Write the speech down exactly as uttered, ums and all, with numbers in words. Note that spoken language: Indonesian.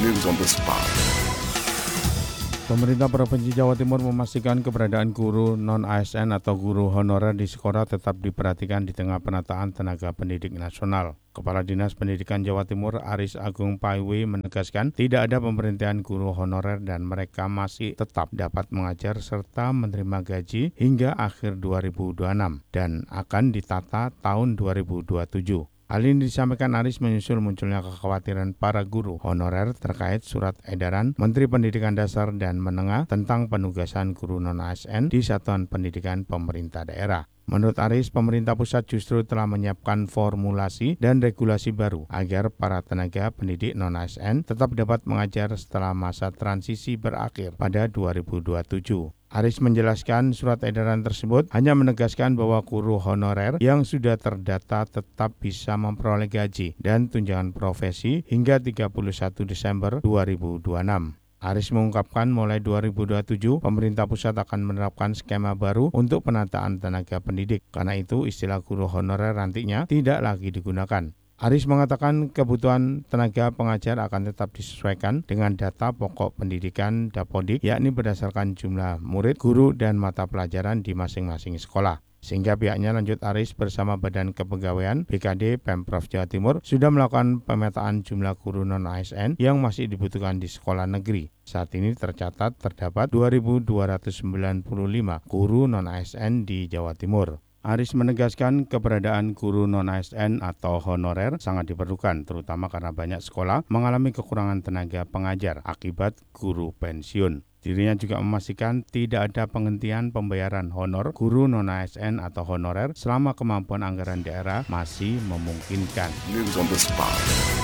News on the spot. Pemerintah Provinsi Jawa Timur memastikan keberadaan guru non-A S N atau guru honorer di sekolah tetap diperhatikan di tengah penataan tenaga pendidik nasional. Kepala Dinas Pendidikan Jawa Timur Aris Agung Paiwi menegaskan tidak ada pemberhentian guru honorer dan mereka masih tetap dapat mengajar serta menerima gaji hingga akhir dua ribu dua puluh enam dan akan ditata tahun dua ribu dua puluh tujuh. Hal ini disampaikan Aris menyusul munculnya kekhawatiran para guru honorer terkait surat edaran Menteri Pendidikan Dasar dan Menengah tentang penugasan guru non-A S N di satuan pendidikan pemerintah daerah. Menurut Aris, pemerintah pusat justru telah menyiapkan formulasi dan regulasi baru agar para tenaga pendidik non-A S N tetap dapat mengajar setelah masa transisi berakhir pada dua ribu dua puluh tujuh. Aris menjelaskan surat edaran tersebut hanya menegaskan bahwa guru honorer yang sudah terdata tetap bisa memperoleh gaji dan tunjangan profesi hingga tiga puluh satu Desember dua ribu dua puluh enam. Aris mengungkapkan mulai dua ribu dua puluh tujuh pemerintah pusat akan menerapkan skema baru untuk penataan tenaga pendidik. Karena itu istilah guru honorer nantinya tidak lagi digunakan. Aris mengatakan kebutuhan tenaga pengajar akan tetap disesuaikan dengan data pokok pendidikan Dapodik, yakni berdasarkan jumlah murid, guru, dan mata pelajaran di masing-masing sekolah. Sehingga pihaknya, lanjut Aris, bersama Badan Kepegawaian B K D Pemprov Jawa Timur sudah melakukan pemetaan jumlah guru non-A S N yang masih dibutuhkan di sekolah negeri. Saat ini tercatat terdapat dua ribu dua ratus sembilan puluh lima guru non-A S N di Jawa Timur. Aris menegaskan keberadaan guru non-A S N atau honorer sangat diperlukan, terutama karena banyak sekolah mengalami kekurangan tenaga pengajar akibat guru pensiun. Dirinya juga memastikan tidak ada penghentian pembayaran honor guru non-A S N atau honorer selama kemampuan anggaran daerah masih memungkinkan. News on the spot.